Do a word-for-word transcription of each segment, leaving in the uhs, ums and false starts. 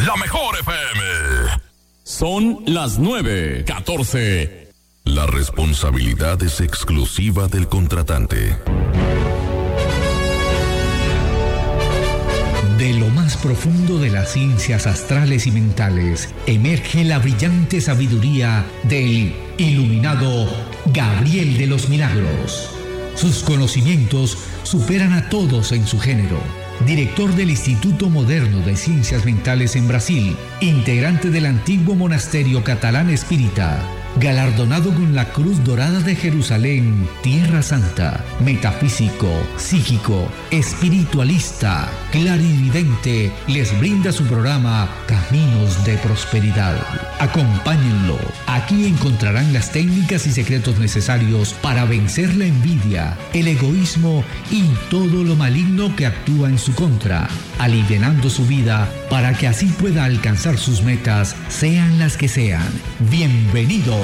la mejor F M. Son las nueve catorce. La responsabilidad es exclusiva del contratante. De lo más profundo de las ciencias astrales y mentales emerge la brillante sabiduría del iluminado Gabriel de los Milagros. Sus conocimientos superan a todos en su género. Director del Instituto Moderno de Ciencias Mentales en Brasil, integrante del antiguo monasterio catalán espírita, galardonado con la Cruz Dorada de Jerusalén, Tierra Santa, metafísico, psíquico, espiritualista, clarividente, les brinda su programa Caminos de Prosperidad. Acompáñenlo. Aquí encontrarán las técnicas y secretos necesarios para vencer la envidia, el egoísmo y todo lo maligno que actúa en su contra, alivianando su vida para que así pueda alcanzar sus metas, sean las que sean. Bienvenidos.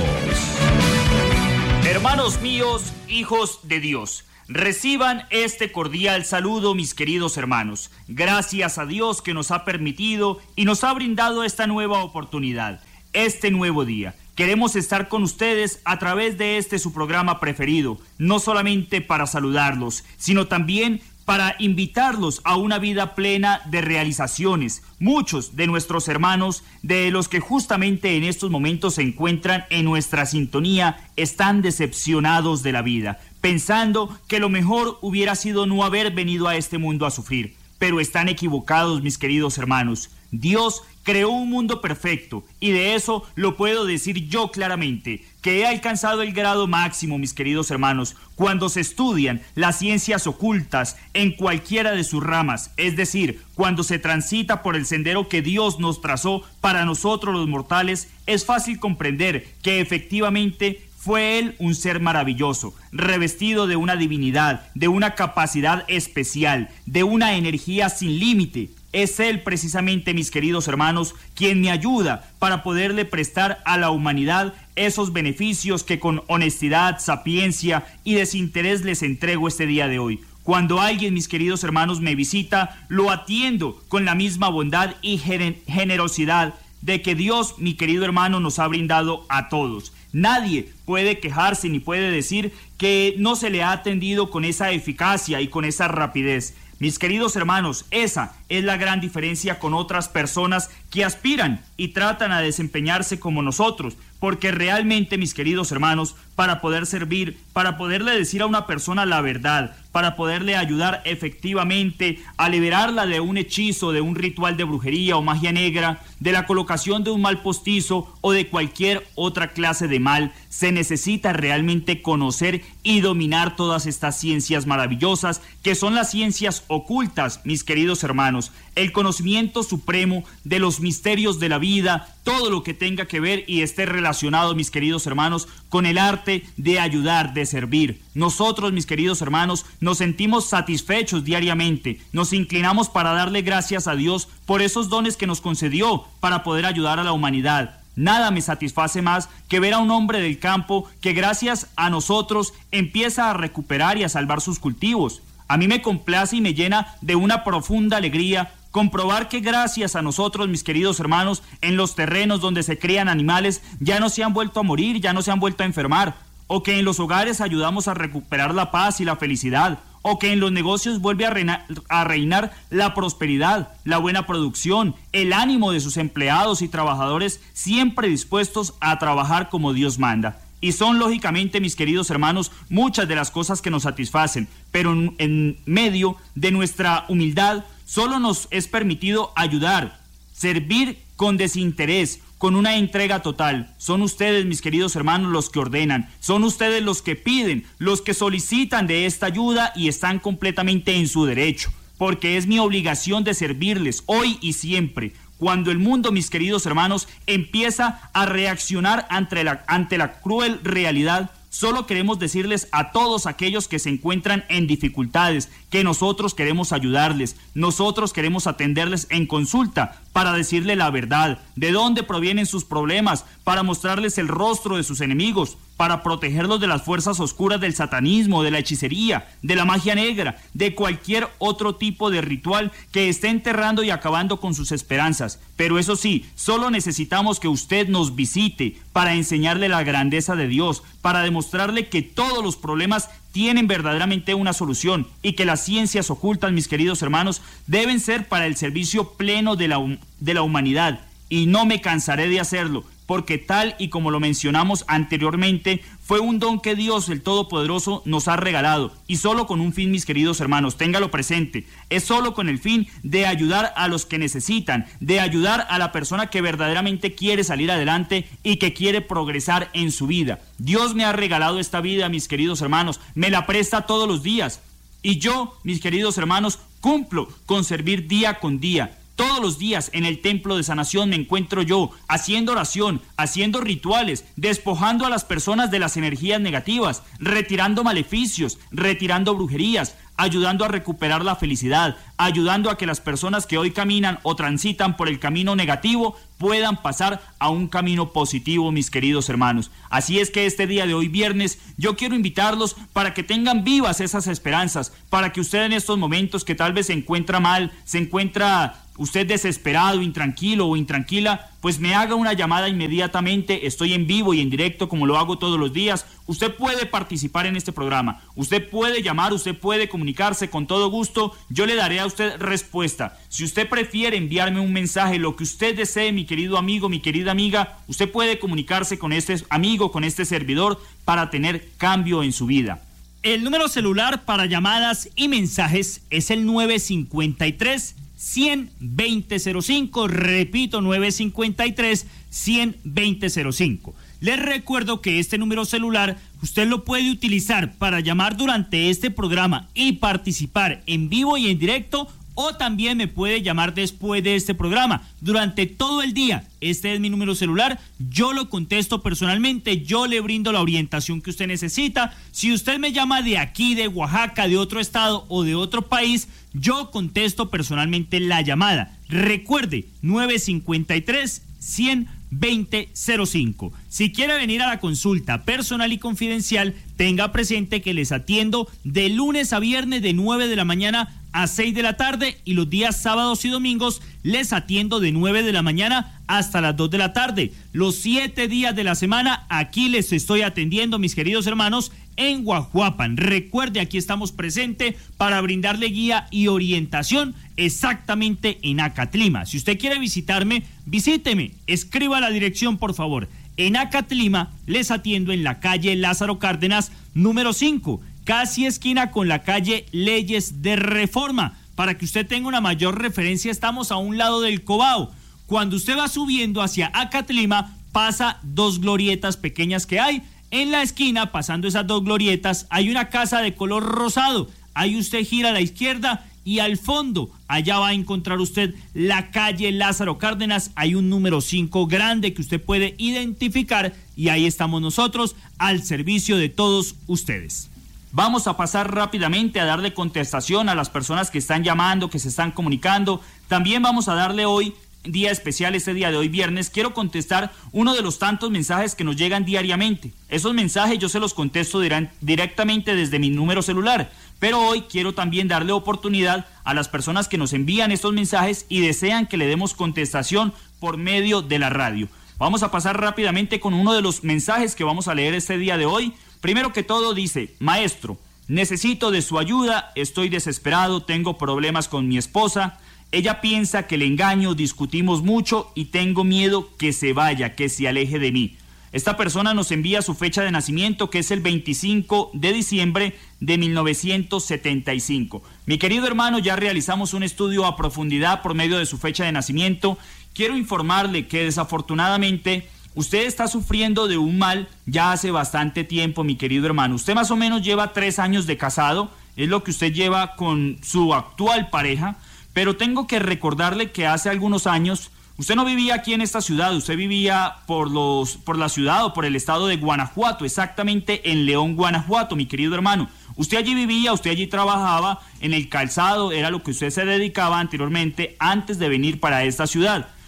Hermanos míos, hijos de Dios, reciban este cordial saludo, mis queridos hermanos. Gracias a Dios que nos ha permitido y nos ha brindado esta nueva oportunidad, este nuevo día. Queremos estar con ustedes a través de este su programa preferido, no solamente para saludarlos, sino también para invitarlos a una vida plena de realizaciones. Muchos de nuestros hermanos, de los que justamente en estos momentos se encuentran en nuestra sintonía, están decepcionados de la vida, pensando que lo mejor hubiera sido no haber venido a este mundo a sufrir. Pero están equivocados, mis queridos hermanos. Dios creó un mundo perfecto, y de eso lo puedo decir yo claramente, que he alcanzado el grado máximo, mis queridos hermanos, cuando se estudian las ciencias ocultas en cualquiera de sus ramas, es decir, cuando se transita por el sendero que Dios nos trazó para nosotros los mortales, es fácil comprender que efectivamente fue Él un ser maravilloso, revestido de una divinidad, de una capacidad especial, de una energía sin límite. Es Él precisamente, mis queridos hermanos, quien me ayuda para poderle prestar a la humanidad esos beneficios que con honestidad, sapiencia y desinterés les entrego este día de hoy. Cuando alguien, mis queridos hermanos, me visita, lo atiendo con la misma bondad y generosidad de que Dios, mi querido hermano, nos ha brindado a todos. Nadie puede quejarse ni puede decir que no se le ha atendido con esa eficacia y con esa rapidez. Mis queridos hermanos, esa es la gran diferencia con otras personas que aspiran y tratan a desempeñarse como nosotros, porque realmente, mis queridos hermanos, para poder servir, para poderle decir a una persona la verdad, para poderle ayudar efectivamente a liberarla de un hechizo, de un ritual de brujería o magia negra, de la colocación de un mal postizo o de cualquier otra clase de mal, se necesita realmente conocer y dominar todas estas ciencias maravillosas que son las ciencias ocultas, mis queridos hermanos, el conocimiento supremo de los misterios de la vida, todo lo que tenga que ver y esté relacionado, mis queridos hermanos, con el arte de ayudar, de servir. Nosotros, mis queridos hermanos, nos sentimos satisfechos diariamente, nos inclinamos para darle gracias a Dios por esos dones que nos concedió para poder ayudar a la humanidad. Nada me satisface más que ver a un hombre del campo que gracias a nosotros empieza a recuperar y a salvar sus cultivos. A mí me complace y me llena de una profunda alegría comprobar que gracias a nosotros, mis queridos hermanos, en los terrenos donde se crían animales ya no se han vuelto a morir, ya no se han vuelto a enfermar, o que en los hogares ayudamos a recuperar la paz y la felicidad, o que en los negocios vuelve a reinar, a reinar la prosperidad, la buena producción, el ánimo de sus empleados y trabajadores siempre dispuestos a trabajar como Dios manda. Y son lógicamente, mis queridos hermanos, muchas de las cosas que nos satisfacen, pero en, en medio de nuestra humildad solo nos es permitido ayudar, servir con desinterés, con una entrega total. Son ustedes, mis queridos hermanos, los que ordenan, son ustedes los que piden, los que solicitan de esta ayuda y están completamente en su derecho, porque es mi obligación de servirles hoy y siempre. Cuando el mundo, mis queridos hermanos, empieza a reaccionar ante la, ante la cruel realidad, solo queremos decirles a todos aquellos que se encuentran en dificultades que nosotros queremos ayudarles, nosotros queremos atenderles en consulta para decirle la verdad, de dónde provienen sus problemas, para mostrarles el rostro de sus enemigos, para protegerlos de las fuerzas oscuras del satanismo, de la hechicería, de la magia negra, de cualquier otro tipo de ritual que esté enterrando y acabando con sus esperanzas. Pero eso sí, solo necesitamos que usted nos visite para enseñarle la grandeza de Dios, para demostrarle que todos los problemas tienen verdaderamente una solución y que las ciencias ocultas, mis queridos hermanos, deben ser para el servicio pleno de la, de la humanidad. Y no me cansaré de hacerlo, porque tal y como lo mencionamos anteriormente, fue un don que Dios, el Todopoderoso, nos ha regalado, y solo con un fin, mis queridos hermanos, téngalo presente, es solo con el fin de ayudar a los que necesitan, de ayudar a la persona que verdaderamente quiere salir adelante y que quiere progresar en su vida. Dios me ha regalado esta vida, mis queridos hermanos, me la presta todos los días, y yo, mis queridos hermanos, cumplo con servir día con día. Todos los días en el templo de sanación me encuentro yo, haciendo oración, haciendo rituales, despojando a las personas de las energías negativas, retirando maleficios, retirando brujerías, ayudando a recuperar la felicidad, ayudando a que las personas que hoy caminan o transitan por el camino negativo puedan pasar a un camino positivo, mis queridos hermanos. Así es que este día de hoy, viernes, yo quiero invitarlos para que tengan vivas esas esperanzas, para que usted en estos momentos que tal vez se encuentra mal, se encuentra usted desesperado, intranquilo o intranquila, pues me haga una llamada inmediatamente. Estoy en vivo y en directo como lo hago todos los días. Usted puede participar en este programa, usted puede llamar, usted puede comunicarse con todo gusto. Yo le daré a usted respuesta. Si usted prefiere enviarme un mensaje, lo que usted desee, mi querido amigo, mi querida amiga, usted puede comunicarse con este amigo, con este servidor, para tener cambio en su vida. El número celular para llamadas y mensajes es el nueve cinco tres, uno cero dos cero cero cinco, repito, nueve cinco tres, uno cero dos cero cinco. Les recuerdo que este número celular usted lo puede utilizar para llamar durante este programa y participar en vivo y en directo, o también me puede llamar después de este programa, durante todo el día. Este es mi número celular, yo lo contesto personalmente, yo le brindo la orientación que usted necesita. Si usted me llama de aquí, de Oaxaca, de otro estado o de otro país, yo contesto personalmente la llamada. Recuerde, nueve cinco tres, uno cero dos cero cinco. Si quiere venir a la consulta personal y confidencial, tenga presente que les atiendo de lunes a viernes de nueve de la mañana a seis de la tarde, y los días sábados y domingos les atiendo de nueve de la mañana hasta las dos de la tarde. Los siete días de la semana aquí les estoy atendiendo, mis queridos hermanos, en Guajuapan. Recuerde, aquí estamos presentes para brindarle guía y orientación exactamente en Acatlima. Si usted quiere visitarme, visíteme, escriba la dirección, por favor. En Acatlima les atiendo en la calle Lázaro Cárdenas, número cinco, casi esquina con la calle Leyes de Reforma. Para que usted tenga una mayor referencia, estamos a un lado del Cobao. Cuando usted va subiendo hacia Acatlima, pasa dos glorietas pequeñas que hay. En la esquina, pasando esas dos glorietas, hay una casa de color rosado. Ahí usted gira a la izquierda y al fondo, allá va a encontrar usted la calle Lázaro Cárdenas. Hay un número cinco grande que usted puede identificar, y ahí estamos nosotros al servicio de todos ustedes. Vamos a pasar rápidamente a darle contestación a las personas que están llamando, que se están comunicando. También vamos a darle hoy, día especial, este día de hoy viernes, quiero contestar uno de los tantos mensajes que nos llegan diariamente. Esos mensajes yo se los contesto dirán, directamente desde mi número celular, pero hoy quiero también darle oportunidad a las personas que nos envían estos mensajes y desean que le demos contestación por medio de la radio. Vamos a pasar rápidamente con uno de los mensajes que vamos a leer este día de hoy. Primero que todo dice: maestro, necesito de su ayuda, estoy desesperado, tengo problemas con mi esposa. Ella piensa que le engaño, discutimos mucho y tengo miedo que se vaya, que se aleje de mí. Esta persona nos envía su fecha de nacimiento, que es el veinticinco de diciembre de mil novecientos setenta y cinco. Mi querido hermano, ya realizamos un estudio a profundidad por medio de su fecha de nacimiento. Quiero informarle que desafortunadamente usted está sufriendo de un mal ya hace bastante tiempo, mi querido hermano. Usted más o menos lleva tres años de casado, es lo que usted lleva con su actual pareja. Pero tengo que recordarle que hace algunos años usted no vivía aquí en esta ciudad, usted vivía por los por la ciudad o por el estado de Guanajuato, exactamente en León, Guanajuato, mi querido hermano. Usted allí vivía, usted allí trabajaba en el calzado, era lo que usted se dedicaba anteriormente antes de venir para esta ciudad.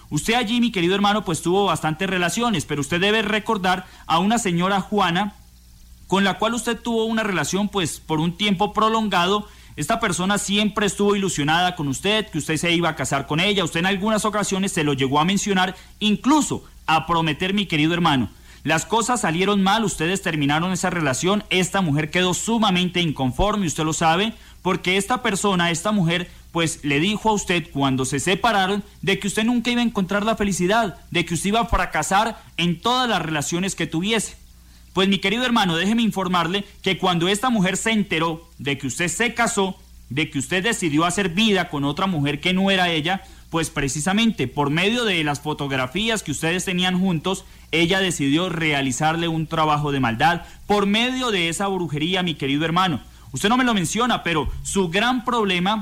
Usted allí, mi querido hermano, pues tuvo bastantes relaciones, pero usted debe recordar a una señora Juana, con la cual usted tuvo una relación pues por un tiempo prolongado. Esta persona siempre estuvo ilusionada con usted, que usted se iba a casar con ella. Usted en algunas ocasiones se lo llegó a mencionar, incluso a prometer, mi querido hermano. Las cosas salieron mal, ustedes terminaron esa relación, esta mujer quedó sumamente inconforme, usted lo sabe, porque esta persona, esta mujer, pues le dijo a usted cuando se separaron de que usted nunca iba a encontrar la felicidad, de que usted iba a fracasar en todas las relaciones que tuviese. Pues mi querido hermano, déjeme informarle que cuando esta mujer se enteró de que usted se casó, de que usted decidió hacer vida con otra mujer que no era ella, pues precisamente por medio de las fotografías que ustedes tenían juntos, ella decidió realizarle un trabajo de maldad por medio de esa brujería, mi querido hermano. Usted no me lo menciona, pero su gran problema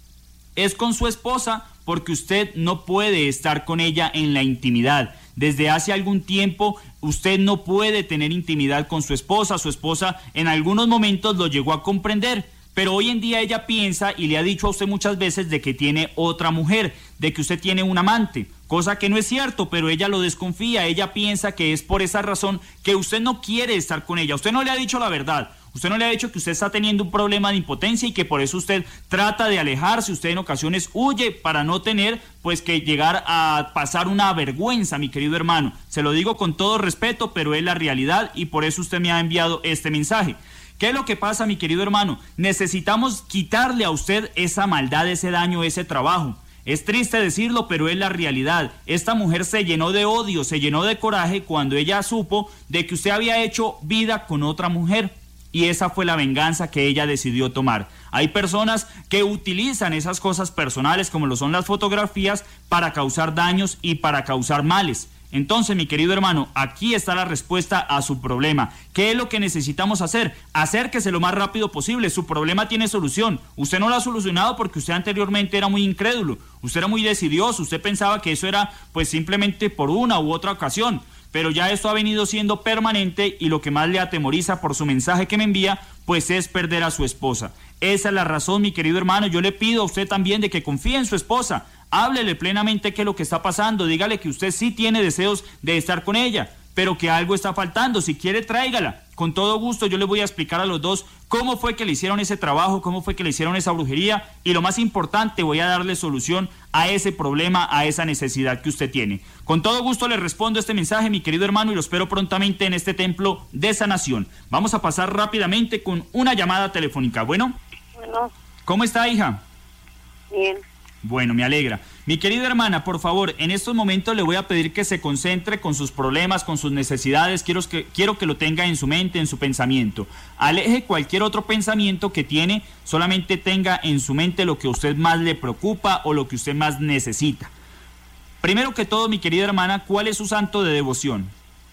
es con su esposa, porque usted no puede estar con ella en la intimidad. Desde hace algún tiempo usted no puede tener intimidad con su esposa. Su esposa en algunos momentos lo llegó a comprender, pero hoy en día ella piensa y le ha dicho a usted muchas veces de que tiene otra mujer, de que usted tiene un amante, cosa que no es cierto, pero ella lo desconfía. Ella piensa que es por esa razón que usted no quiere estar con ella. Usted no le ha dicho la verdad. Usted no le ha dicho que usted está teniendo un problema de impotencia y que por eso usted trata de alejarse. Usted en ocasiones huye para no tener pues que llegar a pasar una vergüenza, mi querido hermano. Se lo digo con todo respeto, pero es la realidad y por eso usted me ha enviado este mensaje. ¿Qué es lo que pasa, mi querido hermano? Necesitamos quitarle a usted esa maldad, ese daño, ese trabajo. Es triste decirlo, pero es la realidad. Esta mujer se llenó de odio, se llenó de coraje cuando ella supo de que usted había hecho vida con otra mujer. Y esa fue la venganza que ella decidió tomar. Hay personas que utilizan esas cosas personales, como lo son las fotografías, para causar daños y para causar males. Entonces, mi querido hermano, aquí está la respuesta a su problema. ¿Qué es lo que necesitamos hacer? Acérquese lo más rápido posible. Su problema tiene solución. Usted no lo ha solucionado porque usted anteriormente era muy incrédulo. Usted era muy decidioso. Usted pensaba que eso era pues simplemente por una u otra ocasión. Pero ya esto ha venido siendo permanente y lo que más le atemoriza por su mensaje que me envía, pues es perder a su esposa. Esa es la razón, mi querido hermano. Yo le pido a usted también de que confíe en su esposa. Háblele plenamente qué es lo que está pasando. Dígale que usted sí tiene deseos de estar con ella, pero que algo está faltando. Si quiere, tráigala. Con todo gusto yo les voy a explicar a los dos cómo fue que le hicieron ese trabajo, cómo fue que le hicieron esa brujería y lo más importante, voy a darle solución a ese problema, a esa necesidad que usted tiene. Con todo gusto le respondo este mensaje, mi querido hermano, y lo espero prontamente en este templo de sanación. Vamos a pasar rápidamente con una llamada telefónica. Bueno. Bueno. ¿Cómo está, hija? Bien. Bueno, me alegra. Mi querida hermana, por favor, en estos momentos le voy a pedir que se concentre con sus problemas, con sus necesidades. Quiero que, quiero que lo tenga en su mente, en su pensamiento. Aleje cualquier otro pensamiento que tiene, solamente tenga en su mente lo que a usted más le preocupa o lo que usted más necesita. Primero que todo, mi querida hermana, ¿cuál es su santo de devoción?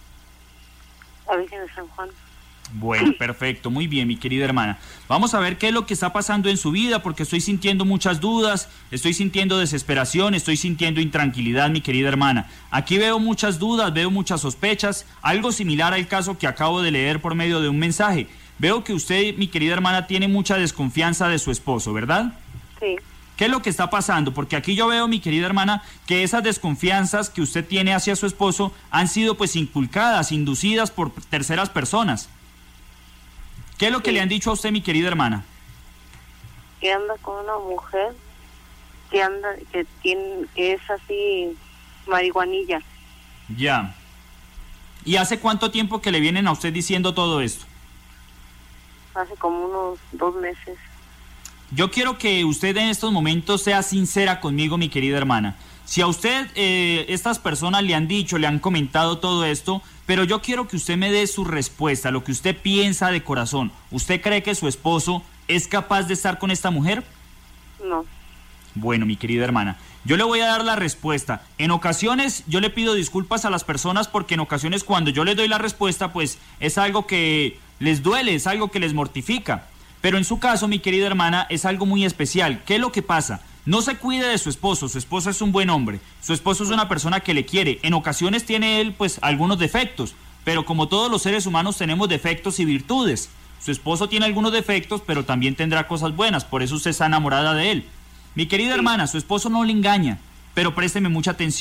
La Virgen de San Juan. Bueno, perfecto, muy bien, mi querida hermana. Vamos a ver qué es lo que está pasando en su vida, porque estoy sintiendo muchas dudas, estoy sintiendo desesperación, estoy sintiendo intranquilidad, mi querida hermana. Aquí veo muchas dudas, veo muchas sospechas, algo similar al caso que acabo de leer por medio de un mensaje. Veo que usted, mi querida hermana, tiene mucha desconfianza de su esposo, ¿verdad? Sí. ¿Qué es lo que está pasando? Porque aquí yo veo, mi querida hermana, que esas desconfianzas que usted tiene hacia su esposo han sido pues inculcadas, inducidas por terceras personas. ¿Qué es lo que sí le han dicho a usted, mi querida hermana? Que anda con una mujer que anda, que tiene, que es así marihuanilla. Ya. ¿Y hace cuánto tiempo que le vienen a usted diciendo todo esto? Hace como unos dos meses. Yo quiero que usted en estos momentos sea sincera conmigo, mi querida hermana. Si a usted eh, estas personas le han dicho, le han comentado todo esto, pero yo quiero que usted me dé su respuesta, lo que usted piensa de corazón. ¿Usted cree que su esposo es capaz de estar con esta mujer? No. Bueno, mi querida hermana, yo le voy a dar la respuesta. En ocasiones yo le pido disculpas a las personas porque en ocasiones cuando yo les doy la respuesta, pues es algo que les duele, es algo que les mortifica. Pero en su caso, mi querida hermana, es algo muy especial. ¿Qué es lo que pasa? No se cuide de su esposo, su esposo es un buen hombre, su esposo es una persona que le quiere. En ocasiones tiene él pues algunos defectos, pero como todos los seres humanos tenemos defectos y virtudes. Su esposo tiene algunos defectos, pero también tendrá cosas buenas, por eso usted está enamorada de él. Mi querida hermana, su esposo no le engaña, pero présteme mucha atención.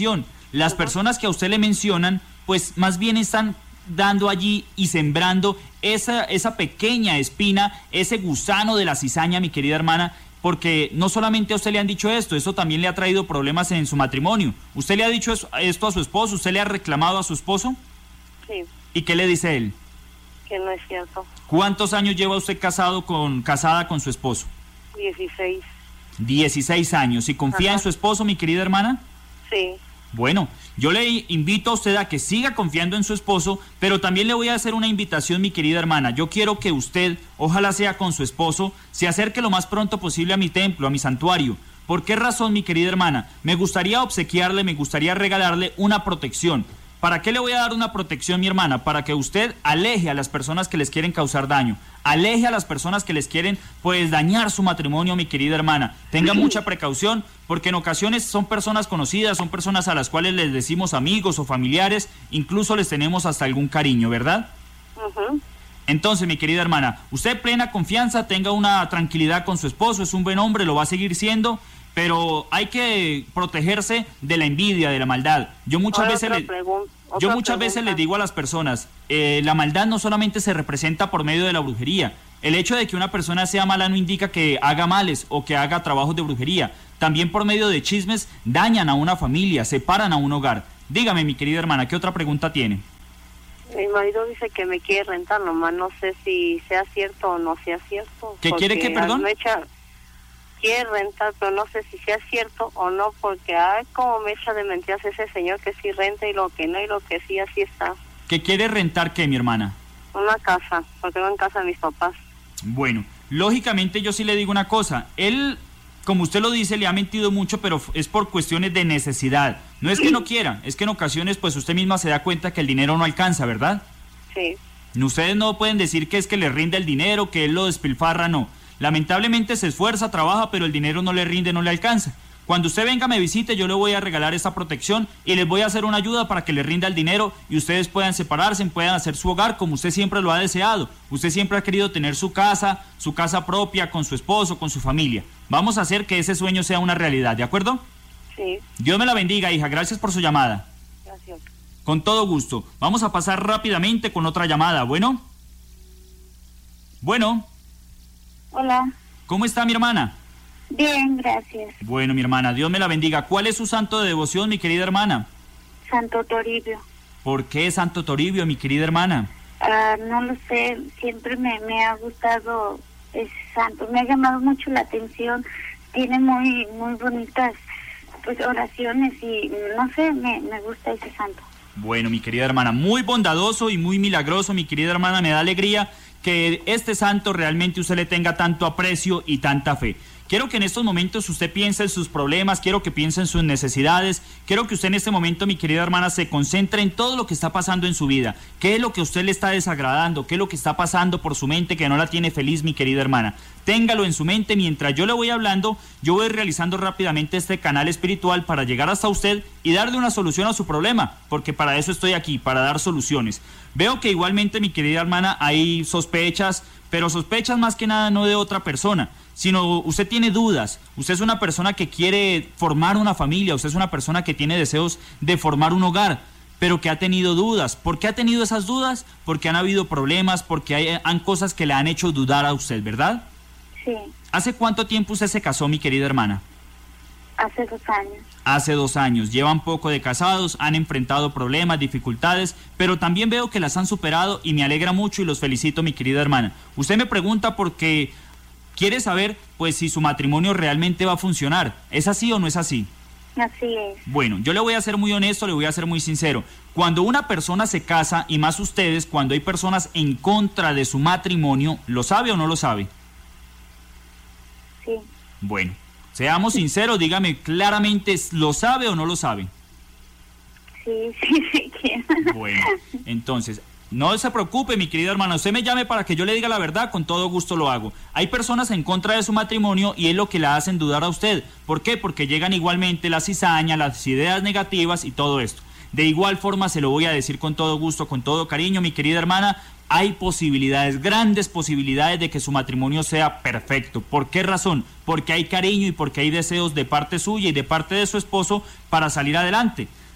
las personas que a usted le mencionan, pues más bien están dando allí y sembrando esa, esa pequeña espina, ese gusano de la cizaña, mi querida hermana, porque no solamente a usted le han dicho esto, eso también le ha traído problemas en su matrimonio. ¿Usted le ha dicho eso, esto a su esposo? ¿Usted le ha reclamado a su esposo? Sí. ¿Y qué le dice él? Que no es cierto. ¿Cuántos años lleva usted casado con, casada con su esposo? dieciséis. dieciséis años. ¿Y confía Ajá. en su esposo, mi querida hermana? Sí. Bueno, yo le invito a usted a que siga confiando en su esposo, pero también le voy a hacer una invitación, mi querida hermana. Yo quiero que usted, ojalá sea con su esposo, se acerque lo más pronto posible a mi templo, a mi santuario. ¿Por qué razón, mi querida hermana? Me gustaría obsequiarle, me gustaría regalarle una protección. ¿Para qué le voy a dar una protección, mi hermana? Para que usted aleje a las personas que les quieren causar daño, aleje a las personas que les quieren, pues, dañar su matrimonio, mi querida hermana. Tenga mucha precaución, porque en ocasiones son personas conocidas, son personas a las cuales les decimos amigos o familiares, incluso les tenemos hasta algún cariño, ¿verdad? Uh-huh. Entonces, mi querida hermana, usted plena confianza, tenga una tranquilidad con su esposo, es un buen hombre, lo va a seguir siendo, pero hay que protegerse de la envidia, de la maldad. Yo muchas Ahora veces otra le, pregun- yo otra muchas veces pregunta. les digo a las personas, eh, la maldad no solamente se representa por medio de la brujería. El hecho de que una persona sea mala no indica que haga males o que haga trabajos de brujería. También por medio de chismes dañan a una familia, separan a un hogar. Dígame, mi querida hermana, ¿qué otra pregunta tiene? Mi marido dice que me quiere rentar, nomás no sé si sea cierto o no sea cierto. ¿Qué quiere porque que, perdón? me echa- quiere rentar, pero no sé si sea cierto o no, porque ay, como me echa de mentiras ese señor que sí renta y lo que no, y lo que sí, así está. ¿Qué quiere rentar qué, mi hermana? Una casa, porque no en casa de mis papás. Bueno, lógicamente yo sí le digo una cosa, él, como usted lo dice, le ha mentido mucho, pero es por cuestiones de necesidad. No es que no quiera, es que en ocasiones pues usted misma se da cuenta que el dinero no alcanza, ¿verdad? Sí. Ustedes no pueden decir que es que le rinde el dinero, que él lo despilfarra, no. Lamentablemente se esfuerza, trabaja, pero el dinero no le rinde, no le alcanza. Cuando usted venga, me visite, yo le voy a regalar esta protección y les voy a hacer una ayuda para que le rinda el dinero y ustedes puedan separarse, puedan hacer su hogar como usted siempre lo ha deseado. Usted siempre ha querido tener su casa, su casa propia, con su esposo, con su familia. Vamos a hacer que ese sueño sea una realidad, ¿de acuerdo? Sí. Dios me la bendiga, hija. Gracias por su llamada. Gracias. Con todo gusto. Vamos a pasar rápidamente con otra llamada. Bueno. Bueno. Hola. ¿Cómo está mi hermana? Bien, gracias. Bueno, mi hermana, Dios me la bendiga. ¿Cuál es su santo de devoción, mi querida hermana? Santo Toribio. ¿Por qué Santo Toribio, mi querida hermana? Ah, no lo sé, siempre me, me ha gustado ese santo. Me ha llamado mucho la atención. Tiene muy muy bonitas pues oraciones y no sé, me, me gusta ese santo. Bueno, mi querida hermana, muy bondadoso y muy milagroso, mi querida hermana, me da alegría que este santo realmente usted le tenga tanto aprecio y tanta fe. Quiero que en estos momentos usted piense en sus problemas, quiero que piense en sus necesidades, quiero que usted en este momento, mi querida hermana, se concentre en todo lo que está pasando en su vida. ¿Qué es lo que a usted le está desagradando? ¿Qué es lo que está pasando por su mente que no la tiene feliz, mi querida hermana? Téngalo en su mente mientras yo le voy hablando, yo voy realizando rápidamente este canal espiritual para llegar hasta usted y darle una solución a su problema, porque para eso estoy aquí, para dar soluciones. Veo que igualmente, mi querida hermana, hay sospechas, pero sospechas más que nada no de otra persona, sino usted tiene dudas, usted es una persona que quiere formar una familia, usted es una persona que tiene deseos de formar un hogar, pero que ha tenido dudas. ¿Por qué ha tenido esas dudas? Porque han habido problemas, porque hay han cosas que le han hecho dudar a usted, ¿verdad? Sí, ¿Hace cuánto tiempo usted se casó, mi querida hermana? hace dos años. Hace dos años, llevan poco de casados, han enfrentado problemas, dificultades, pero también veo que las han superado y me alegra mucho y los felicito, mi querida hermana. Usted me pregunta porque quiere saber, pues, si su matrimonio realmente va a funcionar. ¿Es así o no es así? Así es. Bueno, yo le voy a ser muy honesto, le voy a ser muy sincero. Cuando una persona se casa, y más ustedes, cuando hay personas en contra de su matrimonio, ¿lo sabe o no lo sabe? Sí. Bueno, seamos sinceros, dígame claramente, ¿lo sabe o no lo sabe? Sí, sí, sí. quiero. Bueno, entonces, no se preocupe, mi querida hermana, usted me llame para que yo le diga la verdad, con todo gusto lo hago. Hay personas en contra de su matrimonio y es lo que la hacen dudar a usted. ¿Por qué? Porque llegan igualmente la cizaña, las ideas negativas y todo esto. De igual forma se lo voy a decir con todo gusto, con todo cariño, mi querida hermana, hay posibilidades, grandes posibilidades de que su matrimonio sea perfecto. ¿Por qué razón? Porque hay cariño y porque hay deseos de parte suya y de parte de su esposo para salir adelante.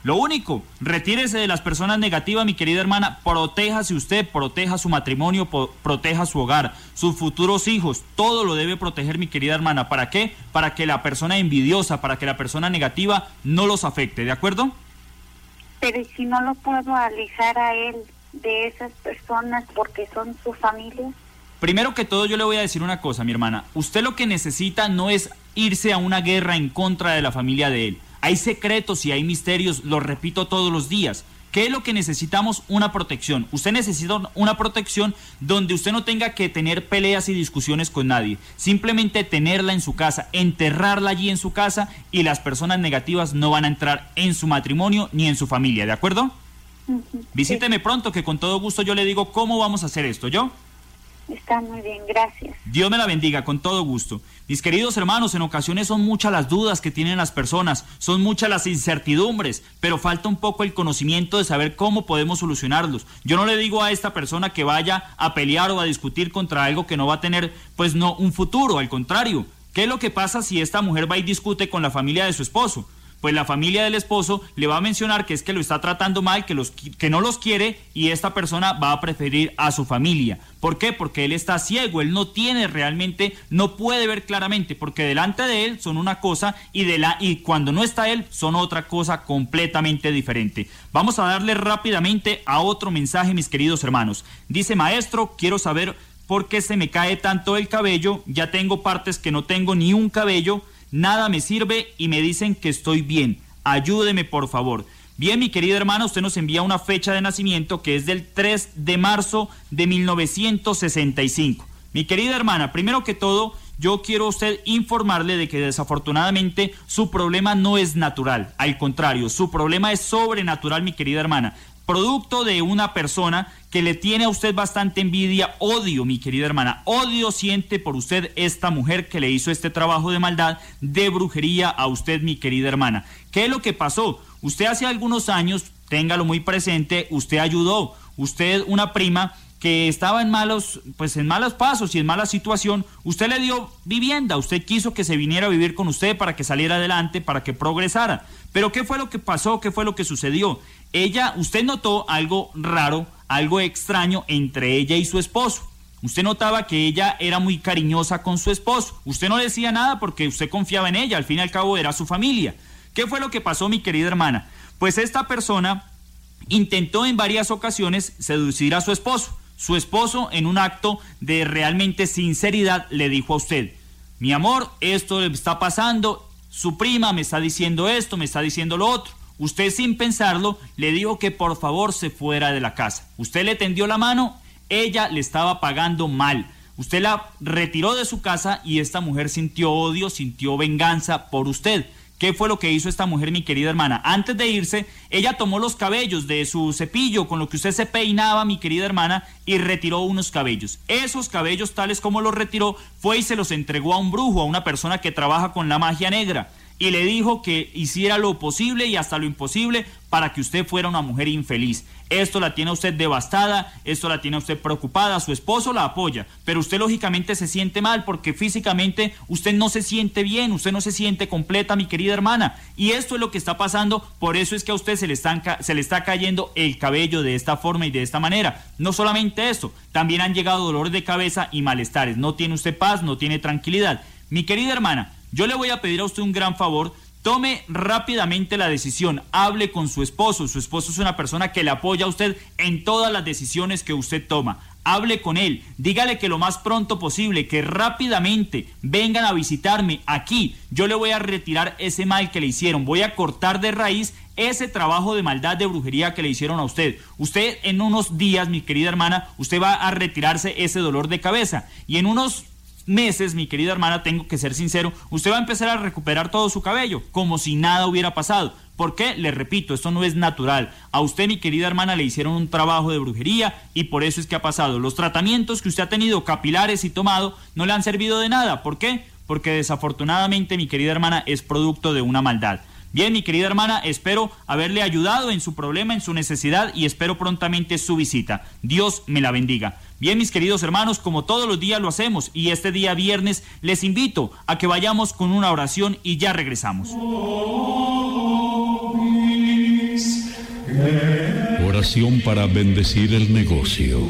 Lo único, retírese de las personas negativas, mi querida hermana, protéjase usted, proteja su matrimonio, po- proteja su hogar, sus futuros hijos, todo lo debe proteger, mi querida hermana. ¿Para qué? Para que la persona envidiosa, para que la persona negativa no los afecte, ¿de acuerdo? Pero ¿y si no lo puedo alejar a él de esas personas porque son su familia? Primero que todo, yo le voy a decir una cosa, mi hermana. Usted lo que necesita no es irse a una guerra en contra de la familia de él. Hay secretos y hay misterios, lo repito todos los días. ¿Qué es lo que necesitamos? Una protección. Usted necesita una protección donde usted no tenga que tener peleas y discusiones con nadie. Simplemente tenerla en su casa, enterrarla allí en su casa, y las personas negativas no van a entrar en su matrimonio ni en su familia, ¿de acuerdo? Uh-huh. Visíteme Sí. pronto, que con todo gusto yo le digo cómo vamos a hacer esto, ¿yo? Está muy bien, gracias. Dios me la bendiga, con todo gusto. Mis queridos hermanos, en ocasiones son muchas las dudas que tienen las personas, son muchas las incertidumbres, pero falta un poco el conocimiento de saber cómo podemos solucionarlos. Yo no le digo a esta persona que vaya a pelear o a discutir contra algo que no va a tener, pues no, un futuro, al contrario. ¿Qué es lo que pasa si esta mujer va y discute con la familia de su esposo? Pues la familia del esposo le va a mencionar que es que lo está tratando mal, que, los, que no los quiere, y esta persona va a preferir a su familia. ¿Por qué? Porque él está ciego, él no tiene realmente, no puede ver claramente, porque delante de él son una cosa y, de la, y cuando no está él son otra cosa completamente diferente. Vamos a darle rápidamente a otro mensaje, mis queridos hermanos. Dice: maestro, quiero saber por qué se me cae tanto el cabello, ya tengo partes que no tengo ni un cabello, nada me sirve y me dicen que estoy bien. Ayúdeme, por favor. Bien, mi querida hermana, usted nos envía una fecha de nacimiento que es del tres de marzo de mil novecientos sesenta y cinco. Mi querida hermana, primero que todo, yo quiero a usted informarle de que desafortunadamente su problema no es natural. Al contrario, su problema es sobrenatural, mi querida hermana. Producto de una persona que le tiene a usted bastante envidia, odio, mi querida hermana, odio siente por usted esta mujer que le hizo este trabajo de maldad, de brujería a usted, mi querida hermana. ¿Qué es lo que pasó? Usted hace algunos años, téngalo muy presente, usted ayudó, usted, una prima que estaba en malos, pues en malos pasos y en mala situación, usted le dio vivienda, usted quiso que se viniera a vivir con usted para que saliera adelante, para que progresara. Pero ¿qué fue lo que pasó? ¿Qué fue lo que sucedió? Ella, usted notó algo raro, algo extraño entre ella y su esposo. Usted notaba que ella era muy cariñosa con su esposo. Usted no decía nada porque usted confiaba en ella, al fin y al cabo era su familia. ¿Qué fue lo que pasó, mi querida hermana? Pues esta persona intentó en varias ocasiones seducir a su esposo. Su esposo, en un acto de realmente sinceridad, le dijo a usted: mi amor, esto le está pasando, su prima me está diciendo esto, me está diciendo lo otro. Usted, sin pensarlo, le dijo que por favor se fuera de la casa. Usted le tendió la mano, ella le estaba pagando mal. Usted la retiró de su casa y esta mujer sintió odio, sintió venganza por usted. ¿Qué fue lo que hizo esta mujer, mi querida hermana? Antes de irse, ella tomó los cabellos de su cepillo con lo que usted se peinaba, mi querida hermana, y retiró unos cabellos. Esos cabellos, tales como los retiró, fue y se los entregó a un brujo, a una persona que trabaja con la magia negra, y le dijo que hiciera lo posible y hasta lo imposible para que usted fuera una mujer infeliz. Esto la tiene a usted devastada, esto la tiene a usted preocupada, su esposo la apoya, pero usted lógicamente se siente mal porque físicamente usted no se siente bien, usted no se siente completa, mi querida hermana, y esto es lo que está pasando, por eso es que a usted se le, están, se le está cayendo el cabello de esta forma y de esta manera. No solamente esto, también han llegado dolores de cabeza y malestares, no tiene usted paz, no tiene tranquilidad. Mi querida hermana, yo le voy a pedir a usted un gran favor. Tome rápidamente la decisión, hable con su esposo, su esposo es una persona que le apoya a usted en todas las decisiones que usted toma. Hable con él, dígale que lo más pronto posible, que rápidamente vengan a visitarme aquí. Yo le voy a retirar ese mal que le hicieron, voy a cortar de raíz ese trabajo de maldad, de brujería que le hicieron a usted. Usted en unos días, mi querida hermana, usted va a retirarse ese dolor de cabeza y en unos meses, mi querida hermana, tengo que ser sincero, usted va a empezar a recuperar todo su cabello, como si nada hubiera pasado. ¿Por qué? Le repito, esto no es natural. A usted, mi querida hermana, le hicieron un trabajo de brujería y por eso es que ha pasado. Los tratamientos que usted ha tenido, capilares y tomado, no le han servido de nada. ¿Por qué? Porque desafortunadamente, mi querida hermana, es producto de una maldad. Bien, mi querida hermana, espero haberle ayudado en su problema, en su necesidad y espero prontamente su visita. Dios me la bendiga. Bien, mis queridos hermanos, como todos los días lo hacemos y este día viernes les invito a que vayamos con una oración y ya regresamos. Oración para bendecir el negocio.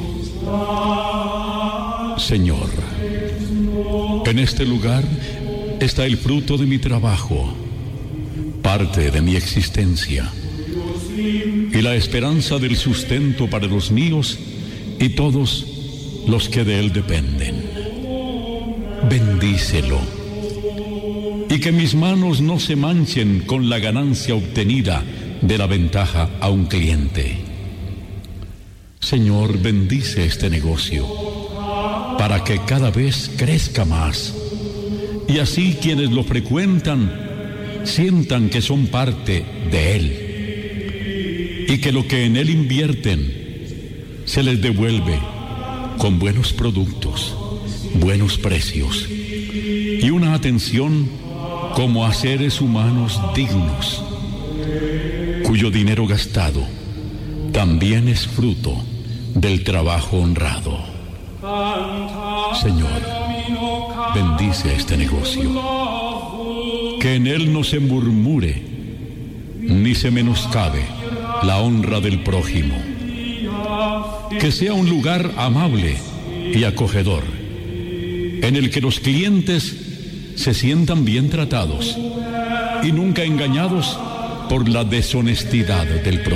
Señor, en este lugar está el fruto de mi trabajo, parte de mi existencia, y la esperanza del sustento para los míos y todos los que de él dependen. Bendícelo, y que mis manos no se manchen con la ganancia obtenida de la ventaja a un cliente. Señor, bendice este negocio para que cada vez crezca más, y así quienes lo frecuentan sientan que son parte de él, y que lo que en él invierten se les devuelve con buenos productos, buenos precios y una atención como a seres humanos dignos, cuyo dinero gastado también es fruto del trabajo honrado. Señor, bendice este negocio, que en él no se murmure ni se menoscabe la honra del prójimo, que sea un lugar amable y acogedor, en el que los clientes se sientan bien tratados y nunca engañados por la deshonestidad del propietario.